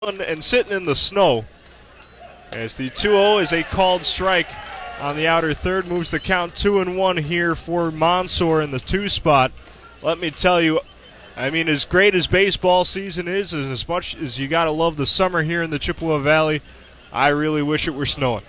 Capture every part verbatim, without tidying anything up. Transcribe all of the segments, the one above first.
and sitting in the snow. As the two oh is a called strike on the outer third, moves the count two and one here for Monsoor in the two spot. Let me tell you, I mean, as great as baseball season is, and as much as you got to love the summer here in the Chippewa Valley, I really wish it were snowing.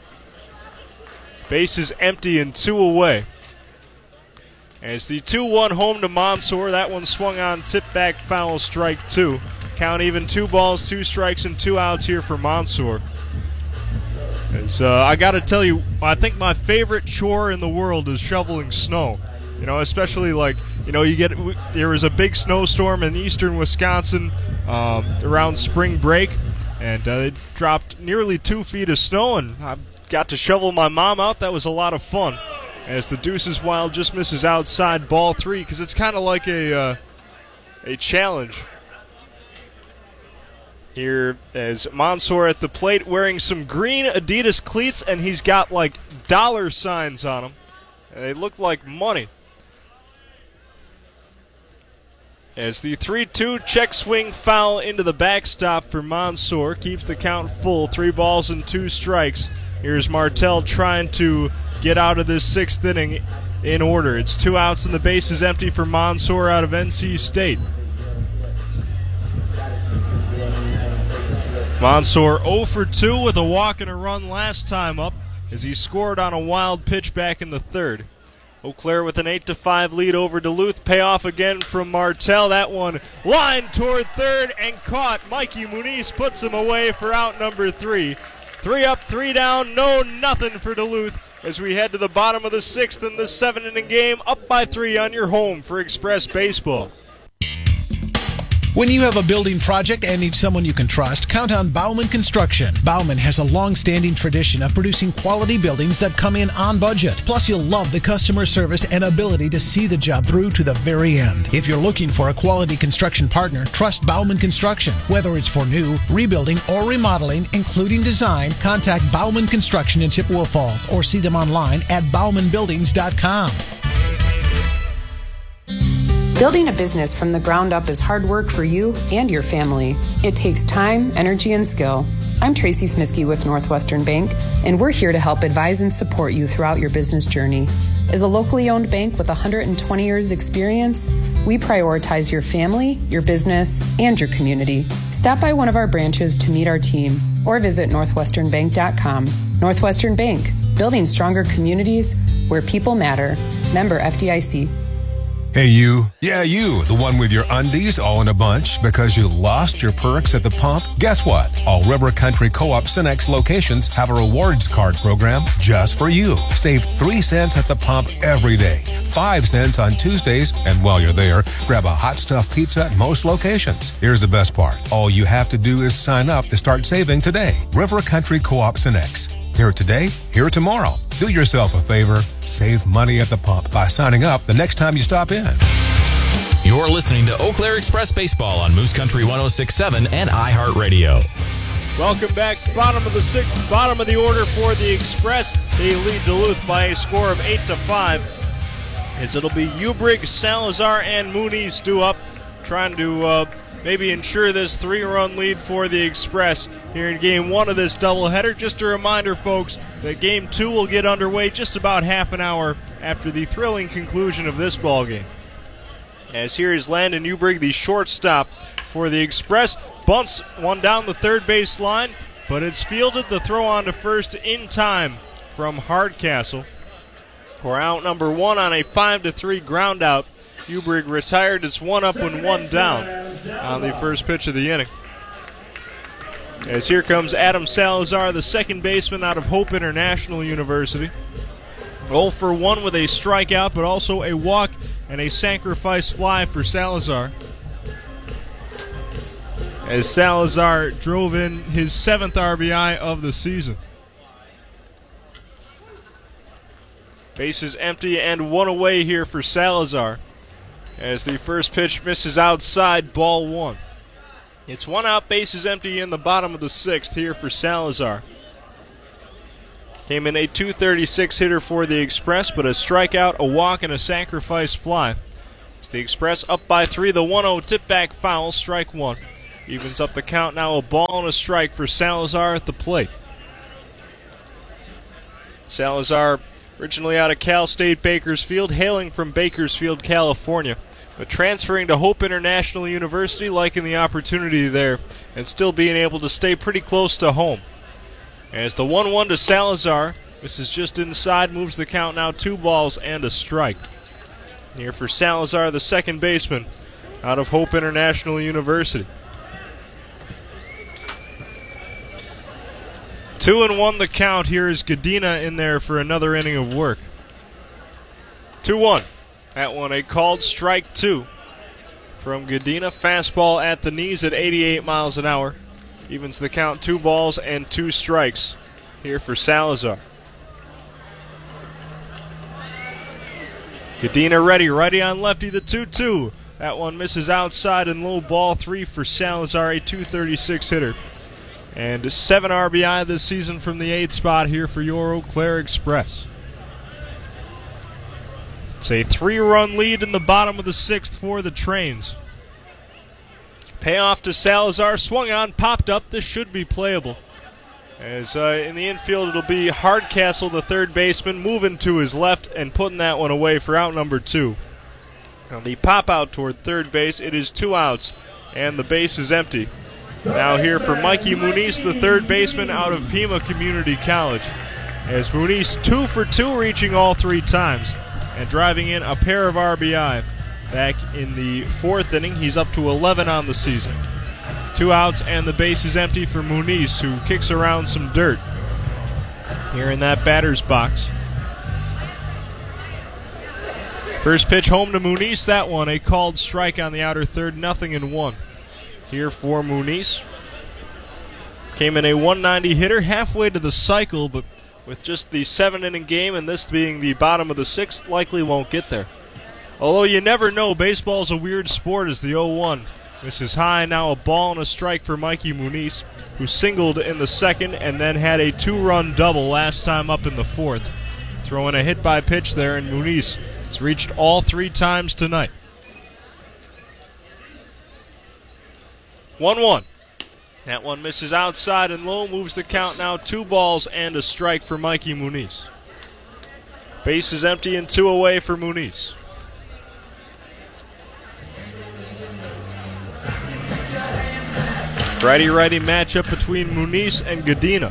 Base is empty and two away. As the two one home to Monsoor, that one swung on, tip back foul, strike two. Count even, two balls, two strikes, and two outs here for Monsoor. As, uh, I got to tell you, I think my favorite chore in the world is shoveling snow. You know, especially like, you know, you get, there was a big snowstorm in eastern Wisconsin um, around spring break, and uh, it dropped nearly two feet of snow, and I got to shovel my mom out. That was a lot of fun. As the Deuces Wild just misses outside, ball three, because it's kind of like a uh, a challenge. Here as Monsoor at the plate wearing some green Adidas cleats, and he's got like dollar signs on them. And they look like money. As the three two check swing foul into the backstop for Monsoor, keeps the count full, three balls and two strikes. Here's Martell trying to get out of this sixth inning in order. It's two outs and the base is empty for Monsoor out of N C State. Monsoor oh for two with a walk and a run last time up as he scored on a wild pitch back in the third. Eau Claire with an eight to five lead over Duluth. Payoff again from Martell. That one lined toward third and caught. Mikey Muniz puts him away for out number three. Three up, three down, no nothing for Duluth as we head to the bottom of the sixth in this seven-inning game. Up by three on your home for Express Baseball. When you have a building project and need someone you can trust, count on Bauman Construction. Bauman has a long-standing tradition of producing quality buildings that come in on budget. Plus, you'll love the customer service and ability to see the job through to the very end. If you're looking for a quality construction partner, trust Bauman Construction. Whether it's for new, rebuilding, or remodeling, including design, contact Bauman Construction in Chippewa Falls or see them online at bauman buildings dot com. Building a business from the ground up is hard work for you and your family. It takes time, energy, and skill. I'm Tracy Smiskey with Northwestern Bank, and we're here to help advise and support you throughout your business journey. As a locally owned bank with one hundred twenty years experience, we prioritize your family, your business, and your community. Stop by one of our branches to meet our team or visit northwestern bank dot com. Northwestern Bank, building stronger communities where people matter. Member F D I C. Hey, you. Yeah, you. The one with your undies all in a bunch because you lost your perks at the pump. Guess what? All River Country Co-op Cenex locations have a rewards card program just for you. Save three cents at the pump every day, five cents on Tuesdays, and while you're there, grab a hot stuffed pizza at most locations. Here's the best part. All you have to do is sign up to start saving today. River Country Co-op Cenex. Here today, here tomorrow. Do yourself a favor. Save money at the pump by signing up the next time you stop in. You're listening to Eau Claire Express Baseball on Moose Country one oh six point seven and iHeartRadio. Welcome back. Bottom of the sixth, bottom of the order for the Express. They lead Duluth by a score of eight to five. As it'll be Ubrig, Salazar, and Muniz due up, trying to uh, maybe ensure this three-run lead for the Express here in game one of this doubleheader. Just a reminder, folks, that game two will get underway just about half an hour after the thrilling conclusion of this ball game. As here is Landon Ubrig, the shortstop for the Express. Bunts one down the third base line, but it's fielded. The throw on to first in time from Hardcastle. For out number one on a five to three ground out. Ubrig retired. It's one up and one down on the first pitch of the inning. As here comes Adam Salazar, the second baseman out of Hope International University. oh for one with a strikeout, but also a walk and a sacrifice fly for Salazar. As Salazar drove in his seventh R B I of the season. Base is empty and one away here for Salazar. As the first pitch misses outside, ball one. It's one out, base is empty in the bottom of the sixth here for Salazar. Came in a two thirty-six hitter for the Express, but a strikeout, a walk, and a sacrifice fly. It's the Express up by three, the one oh tip back foul, strike one. Evens up the count now, a ball and a strike for Salazar at the plate. Salazar, originally out of Cal State Bakersfield, hailing from Bakersfield, California, but transferring to Hope International University, liking the opportunity there, and still being able to stay pretty close to home. As the one one to Salazar, this is just inside, moves the count now, two balls and a strike. Here for Salazar, the second baseman, out of Hope International University. Two and one the count. Here is Gadina in there for another inning of work. two one. That one a called strike two from Gadina. Fastball at the knees at eighty-eight miles an hour. Evens the count, two balls and two strikes here for Salazar. Gadina ready, righty on lefty, the two two. That one misses outside and low, ball three for Salazar, a two thirty-six hitter. And seven R B I this season from the eighth spot here for your Eau Claire Express. It's a three-run lead in the bottom of the sixth for the Trains. Payoff to Salazar, swung on, popped up. This should be playable. As uh, in the infield, it'll be Hardcastle, the third baseman, moving to his left and putting that one away for out number two. On the pop out toward third base, it is two outs, and the base is empty. Now here for Mikey Muniz, the third baseman out of Pima Community College. As Muniz two for two, reaching all three times and driving in a pair of R B I. Back in the fourth inning, he's up to eleven on the season. Two outs and the base is empty for Muniz, who kicks around some dirt here in that batter's box. First pitch home to Muniz, that one a called strike on the outer third, nothing in one. Here for Muniz. Came in a one ninety hitter, halfway to the cycle, but with just the seven-inning game and this being the bottom of the sixth, likely won't get there. Although you never know, baseball's a weird sport as the oh one. Misses high, now a ball and a strike for Mikey Muniz, who singled in the second and then had a two-run double last time up in the fourth. Throwing a hit-by-pitch there, and Muniz has reached all three times tonight. one one. That one misses outside and low, moves the count now, two balls and a strike for Mikey Muniz. Base is empty and two away for Muniz. Righty-righty matchup between Muniz and Gadina.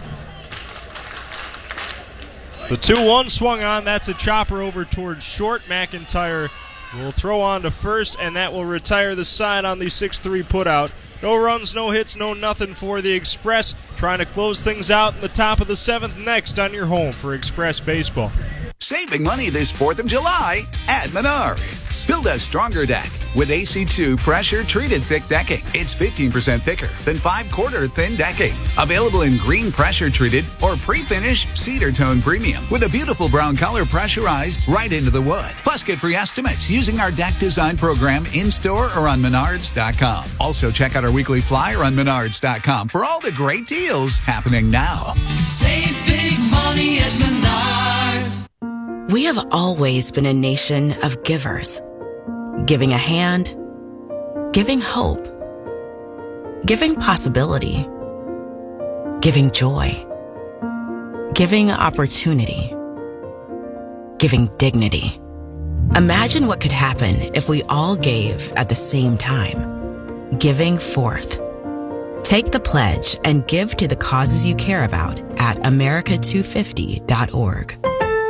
The two one swung on. That's a chopper over towards short. McIntyre will throw on to first, and that will retire the side on the six three putout. No runs, no hits, no nothing for the Express. Trying to close things out in the top of the seventh next on your home for Express Baseball. Saving money this fourth of July at Menards. Build a stronger deck with A C two pressure-treated thick decking. It's fifteen percent thicker than five-quarter thin decking. Available in green pressure-treated or pre-finish cedar tone premium with a beautiful brown color pressurized right into the wood. Plus, get free estimates using our deck design program in-store or on menards dot com. Also, check out our weekly flyer on menards dot com for all the great deals happening now. Save big money at Menards. We have always been a nation of givers. Giving a hand, giving hope, giving possibility, giving joy, giving opportunity, giving dignity. Imagine what could happen if we all gave at the same time. Giving forth. Take the pledge and give to the causes you care about at america two fifty dot org.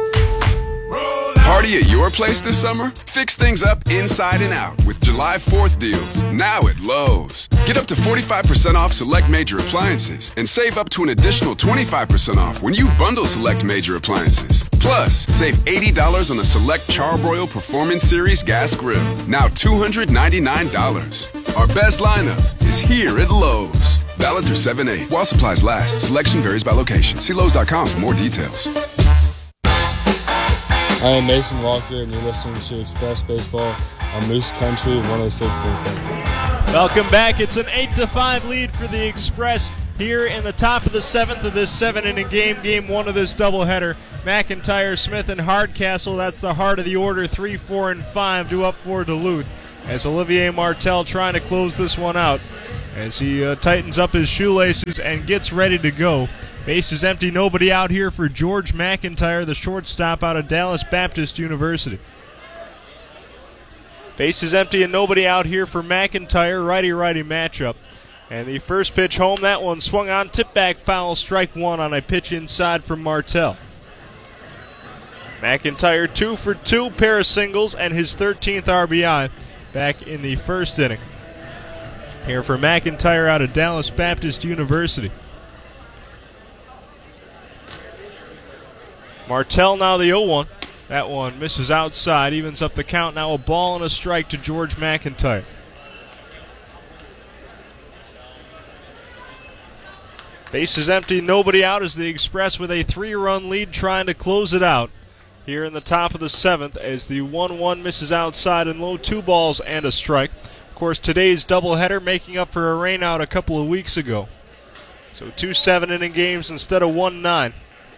Party at your place this summer? Fix things up inside and out with July fourth deals, now at Lowe's. Get up to forty-five percent off select major appliances and save up to an additional twenty-five percent off when you bundle select major appliances. Plus, save eighty dollars on the select Charbroil Performance Series gas grill, now two hundred ninety-nine dollars. Our best lineup is here at Lowe's. Valid through seven eight. While supplies last, selection varies by location. See Lowe's dot com for more details. I am Mason Walker, and you're listening to Express Baseball on Moose Country one oh six point seven. Welcome back. It's an eight to five lead for the Express here in the top of the seventh of this seven-inning game, game one of this doubleheader. McIntyre, Smith, and Hardcastle, that's the heart of the order, three, four, and five, due up for Duluth. As Olivier Martel trying to close this one out. as he uh, tightens up his shoelaces and gets ready to go. Base is empty, nobody out here for George McIntyre, the shortstop out of Dallas Baptist University. Base is empty and nobody out here for McIntyre, righty-righty matchup. And the first pitch home, that one swung on, tip back foul, strike one on a pitch inside from Martell. McIntyre two for two, pair of singles, and his thirteenth R B I back in the first inning. Here for McIntyre out of Dallas Baptist University. Martell now the oh one. That one misses outside, evens up the count. Now a ball and a strike to George McIntyre. Base is empty, nobody out as the Express with a three-run lead trying to close it out here in the top of the seventh as the one one misses outside and low, two balls and a strike. Of course, today's doubleheader making up for a rainout a couple of weeks ago. So two seven-inning games instead of one nine.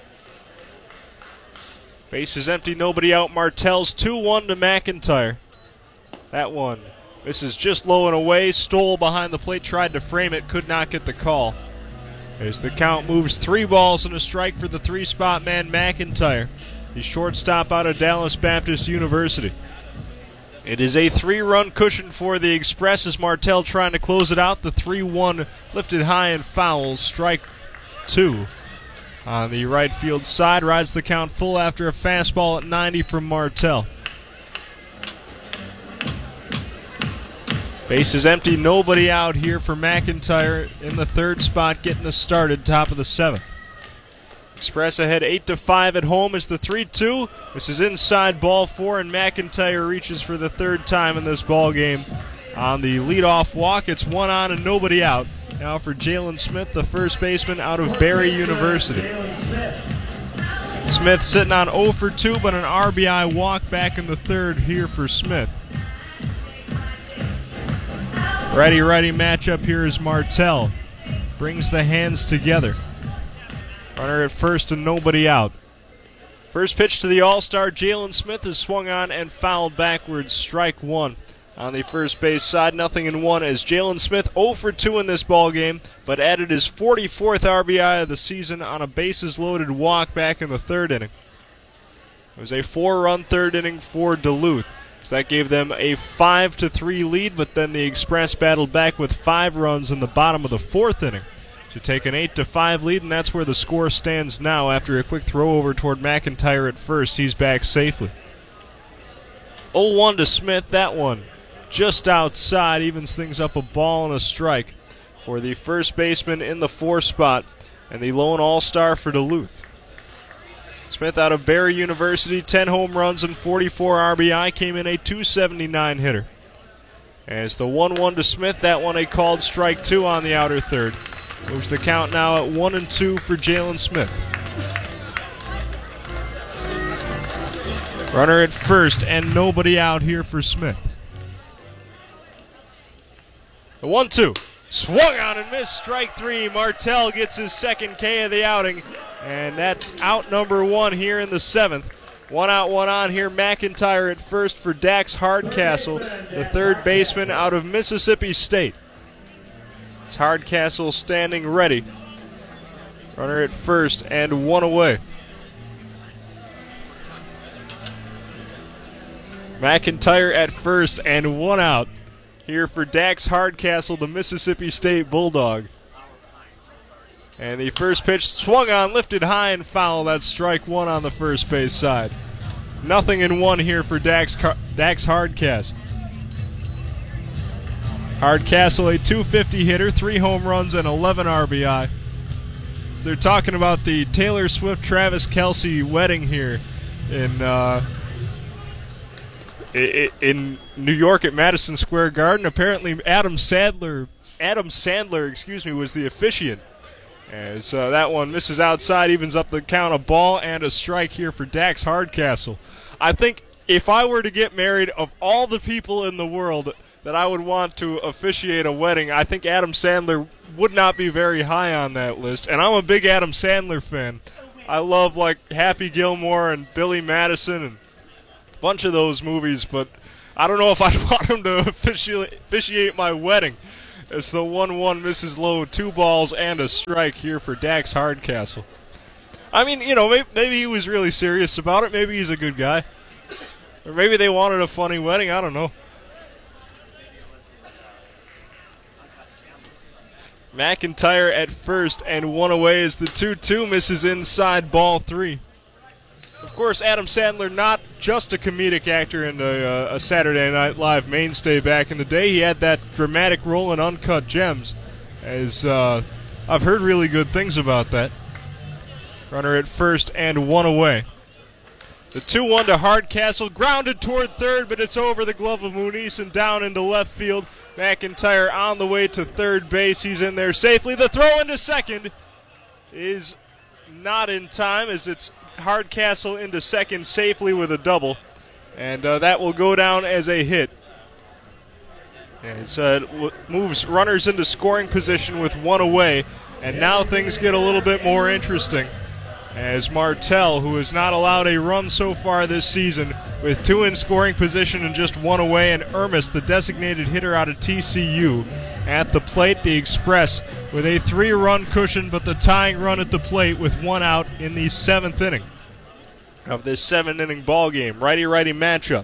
Base is empty, nobody out. Martell's two one to McIntyre. That one misses just low and away. Stoll behind the plate, tried to frame it, could not get the call. As the count moves, three balls and a strike for the three-spot man McIntyre, the shortstop out of Dallas Baptist University. It is a three-run cushion for the Express as Martell trying to close it out. The three one lifted high and foul, strike two. On the right field side, rides the count full after a fastball at ninety from Martell. Base is empty, nobody out here for McIntyre in the third spot, getting us started, top of the seventh. Express ahead eight to five at home as the three two. This is inside ball four, and McIntyre reaches for the third time in this ball game on the leadoff walk. It's one on and nobody out. Now for Jalen Smith, the first baseman out of Barry University. Smith sitting on oh for two, but an R B I walk back in the third here for Smith. Righty-righty matchup here is Martell. Brings the hands together. Runner at first and nobody out. First pitch to the All-Star, Jalen Smith is swung on and fouled backwards. Strike one on the first base side. Nothing in one as Jalen Smith oh for two in this ball game, but added his forty-fourth R B I of the season on a bases-loaded walk back in the third inning. It was a four-run third inning for Duluth. So that gave them a five to three lead, but then the Express battled back with five runs in the bottom of the fourth inning to take an eight to five lead, and that's where the score stands now after a quick throw over toward McIntyre at first. He's back safely. oh one to Smith, that one just outside, evens things up, a ball and a strike for the first baseman in the four spot and the lone all-star for Duluth. Smith out of Barry University, ten home runs and forty-four R B I, came in a two seventy-nine hitter. As the one one to Smith, that one a called strike two on the outer third. Moves the count now at one and two for Jalen Smith. Runner at first and nobody out here for Smith. The one two. Swung on and missed, strike three. Martell gets his second K of the outing, and that's out number one here in the seventh. One out, one on here. McIntyre at first for Dax Hardcastle, the third baseman out of Mississippi State. It's Hardcastle standing ready. Runner at first and one away. McIntyre at first and one out here for Dax Hardcastle, the Mississippi State Bulldog. And the first pitch swung on, lifted high and foul. That's strike one on the first base side. Nothing in one here for Dax, Dax Hardcastle. Hardcastle, a two fifty hitter, three home runs and eleven R B I. So they're talking about the Taylor Swift-Travis Kelce wedding here in uh, in New York at Madison Square Garden. Apparently, Adam Sandler, Adam Sandler, excuse me, was the officiant. As uh, that one misses outside, evens up the count, a ball and a strike here for Dax Hardcastle. I think if I were to get married, of all the people in the world that I would want to officiate a wedding, I think Adam Sandler would not be very high on that list. And I'm a big Adam Sandler fan. I love like Happy Gilmore and Billy Madison and a bunch of those movies, but I don't know if I'd want him to officiate, officiate my wedding. As the one one misses low, two balls and a strike here for Dax Hardcastle. I mean, you know, maybe, maybe he was really serious about it. Maybe he's a good guy. Or maybe they wanted a funny wedding. I don't know. McIntyre at first and one away as the two two misses inside, ball three. Of course, Adam Sandler, not just a comedic actor and a, a Saturday Night Live mainstay back in the day. He had that dramatic role in Uncut Gems. As uh, I've heard really good things about that. Runner at first and one away. The two one to Hardcastle, grounded toward third, but it's over the glove of Muniz and down into left field. McIntyre on the way to third base. He's in there safely. The throw into second is not in time, as it's Hardcastle into second safely with a double. And uh, that will go down as a hit. As uh, it moves runners into scoring position with one away. And now things get a little bit more interesting, as Martell, who has not allowed a run so far this season, with two in scoring position and just one away, and Ermis, the designated hitter out of T C U, at the plate. The Express with a three-run cushion, but the tying run at the plate with one out in the seventh inning of this seven-inning ball game. Righty-righty matchup.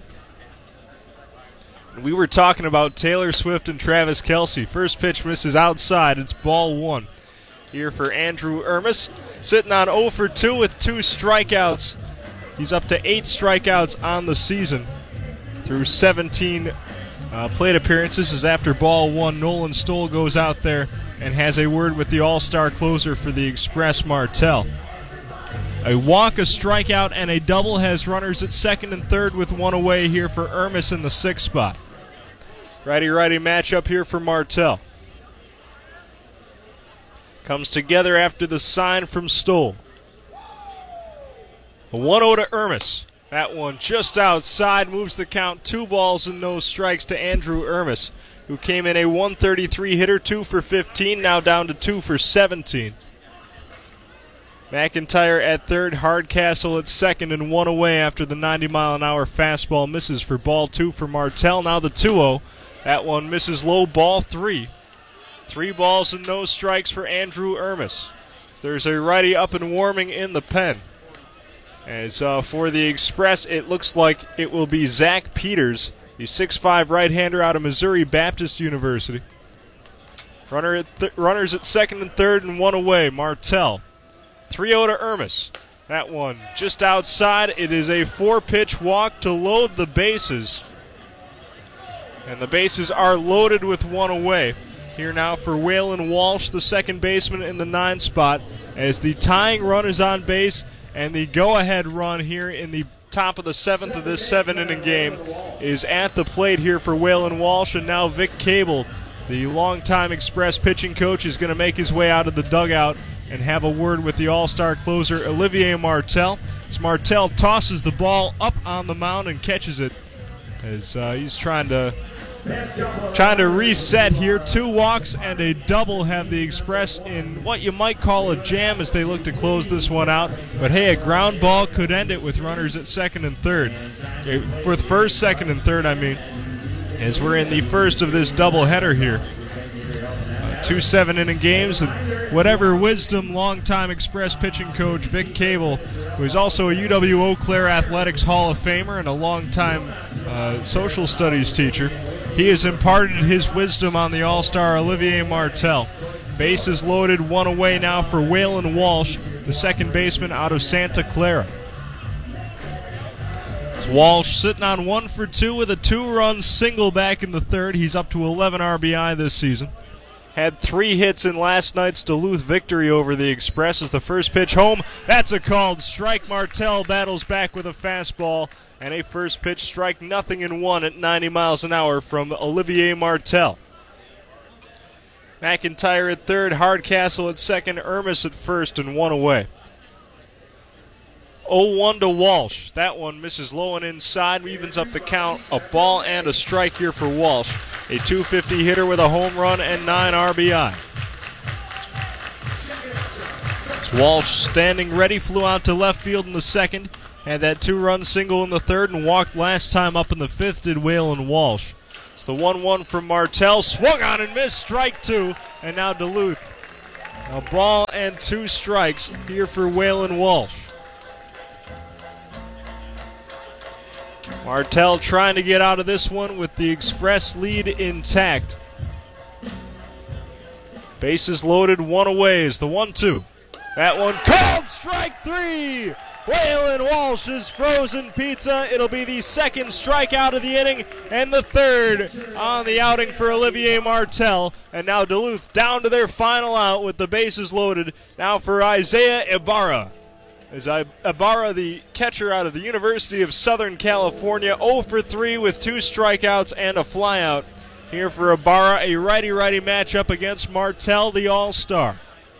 We were talking about Taylor Swift and Travis Kelce. First pitch misses outside. It's ball one here for Andrew Ermis, sitting on oh for two with two strikeouts. He's up to eight strikeouts on the season through seventeen uh, plate appearances. As after ball one, Nolan Stoll goes out there and has a word with the all-star closer for the Express, Martell. A walk, a strikeout, and a double has runners at second and third with one away here for Ermis in the sixth spot. Righty-righty matchup here for Martell. Comes together after the sign from Stoll. A one oh to Ermis. That one just outside, moves the count two balls and no strikes to Andrew Ermis, who came in a one thirty-three hitter, two for fifteen, now down to two for seventeen. McIntyre at third, Hardcastle at second, and one away after the ninety mile an hour fastball misses for ball two for Martell. Now the two oh. That one misses low, ball three. Three balls and no strikes for Andrew Ermis. There's a righty up and warming in the pen. As uh, for the Express, it looks like it will be Zach Peters, the six five right-hander out of Missouri Baptist University. Runner at th- runners at second and third and one away. Martell. three oh to Ermis. That one just outside. It is a four-pitch walk to load the bases. And the bases are loaded with one away. Here now for Waylon Walsh, the second baseman in the nine spot, as the tying run is on base, and the go-ahead run here in the top of the seventh of this seven-inning game is at the plate here for Waylon Walsh. And now Vic Cable, the longtime Express pitching coach, is going to make his way out of the dugout and have a word with the all-star closer, Olivier Martell. As Martell tosses the ball up on the mound and catches it, as uh, he's trying to Trying to reset here. Two walks and a double have the Express in what you might call a jam as they look to close this one out. But hey, a ground ball could end it with runners at second and third. For the first, second, and third, I mean, as we're in the first of this doubleheader here. Uh, two seven-inning games, and whatever wisdom longtime Express pitching coach Vic Cable, who is also a U W Eau Claire Athletics Hall of Famer and a longtime uh, social studies teacher, he has imparted his wisdom on the all-star Olivier Martell. Bases loaded, one away now for Waylon Walsh, the second baseman out of Santa Clara. It's Walsh sitting on one for two with a two-run single back in the third. He's up to eleven R B I this season. Had three hits in last night's Duluth victory over the Express as the first pitch home. That's a called strike. Martell battles back with a fastball. And a first pitch strike, nothing in one at ninety miles an hour from Olivier Martell. McIntyre at third, Hardcastle at second, Ermis at first, and one away. oh one to Walsh. That one misses low and inside, evens up the count. A ball and a strike here for Walsh. A two fifty hitter with a home run and nine R B I. It's Walsh standing ready, flew out to left field in the second. Had that two-run single in the third and walked last time up in the fifth did Waylon Walsh. It's the one one from Martell. Swung on and missed. Strike two. And now Duluth. A ball and two strikes here for Waylon Walsh. Martell trying to get out of this one with the Express lead intact. Bases loaded, one away is the one two. That one called strike three. Waylon Walsh's frozen pizza. It'll be the second strikeout of the inning and the third on the outing for Olivier Martell. And now Duluth down to their final out with the bases loaded. Now for Isaiah Ibarra. As Ibarra, the catcher out of the University of Southern California, oh for three with two strikeouts and a flyout. Here for Ibarra, a righty-righty matchup against Martell, the All-Star.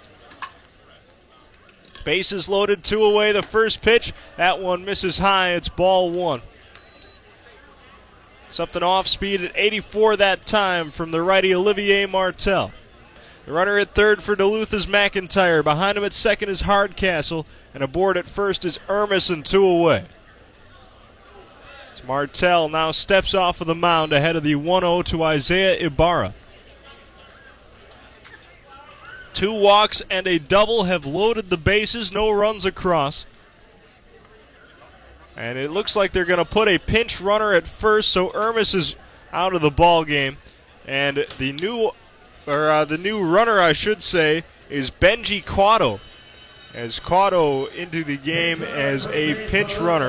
Bases loaded, two away, the first pitch. That one misses high, it's ball one. Something off speed at eighty-four that time from the righty Olivier Martell. The runner at third for Duluth is McIntyre. Behind him at second is Hardcastle. And aboard at first is Ermison, two away. As Martell now steps off of the mound ahead of the one oh to Isaiah Ibarra. Two walks and a double have loaded the bases, no runs across. And it looks like they're going to put a pinch runner at first, so Ermis is out of the ball game. And the new, or uh, the new runner, I should say, is Benji Cotto. As Cotto into the game as a pinch runner.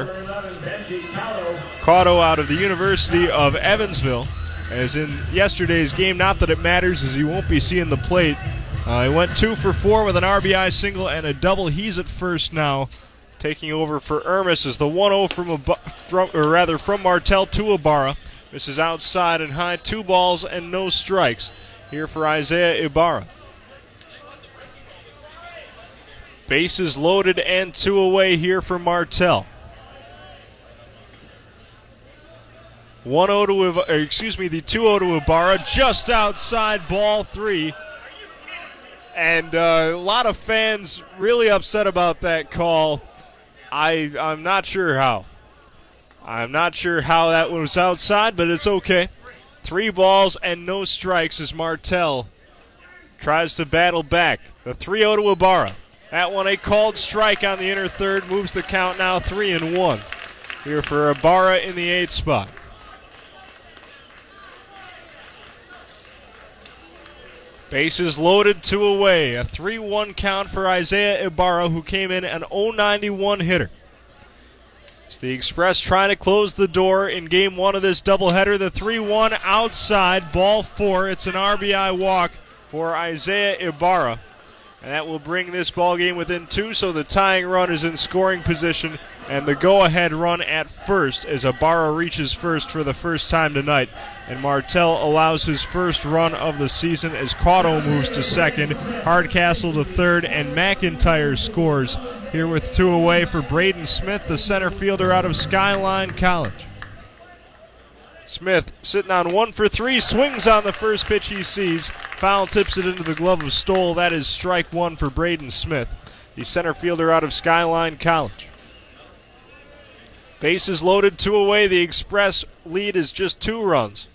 Cotto out of the University of Evansville. As in yesterday's game, not that it matters as he won't be seeing the plate. Uh, he went two for four with an R B I single and a double. He's at first now, taking over for Ermis as the one oh from, from, or rather from Martell to Ibarra. This is outside and high, two balls and no strikes here for Isaiah Ibarra. Bases loaded and two away here for Martell. one oh to Ibarra, excuse me, the two oh to Ibarra, just outside, ball three. And uh, a lot of fans really upset about that call. I, I'm not sure how. I'm not sure how that was outside, but it's okay. Three balls and no strikes as Martell tries to battle back. The three oh to Ibarra. That one a called strike on the inner third, moves the count now three and one. Here for Ibarra in the eighth spot. Bases loaded, two away. A three one count for Isaiah Ibarra, who came in an oh ninety-one hitter. It's the Express trying to close the door in game one of this doubleheader. The three one outside, ball four. It's an R B I walk for Isaiah Ibarra. And that will bring this ball game within two, so the tying run is in scoring position, and the go-ahead run at first as Ibarra reaches first for the first time tonight. And Martell allows his first run of the season as Cotto moves to second, Hardcastle to third, and McIntyre scores here with two away for Braden Smith, the center fielder out of Skyline College. Smith sitting on one for three, swings on the first pitch he sees. Foul tips it into the glove of Stoll. That is strike one for Braden Smith, the center fielder out of Skyline College. Bases loaded, two away. The Express lead is just two runs.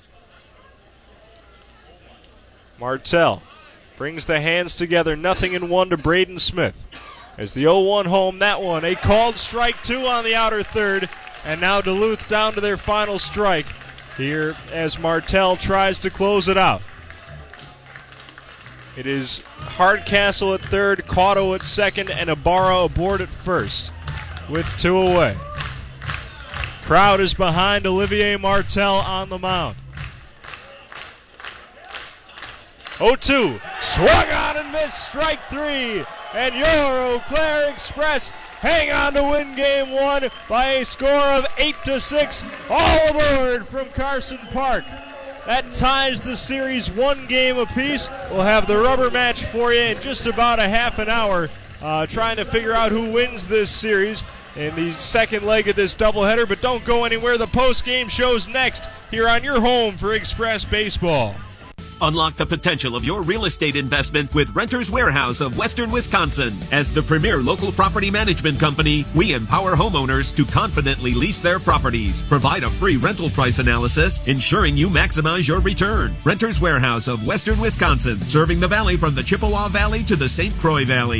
Martell brings the hands together, nothing in one to Braden Smith. As the oh one home, that one, a called strike two on the outer third. And now Duluth down to their final strike here as Martell tries to close it out. It is Hardcastle at third, Cotto at second, and Ibarra aboard at first with two away. Crowd is behind Olivier Martell on the mound. oh two, swung on and missed, strike three, and your Eau Claire Express hang on to win game one by a score of eight to six. All aboard from Carson Park. That ties the series one game apiece. We'll have the rubber match for you in just about a half an hour, uh, trying to figure out who wins this series in the second leg of this doubleheader. But don't go anywhere. The post-game show's next here on your home for Express Baseball. Unlock the potential of your real estate investment with Renters Warehouse of Western Wisconsin. As the premier local property management company, we empower homeowners to confidently lease their properties. Provide a free rental price analysis, ensuring you maximize your return. Renters Warehouse of Western Wisconsin, serving the valley from the Chippewa Valley to the Saint Croix Valley.